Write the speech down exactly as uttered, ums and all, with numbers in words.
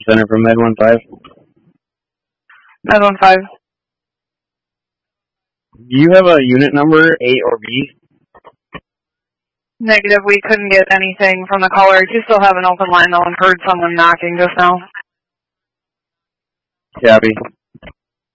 Center from Med one five. Med one five. Do you have a unit number, A or B? Negative, we couldn't get anything from the caller. Do you still have an open line though and heard someone knocking just now? Copy.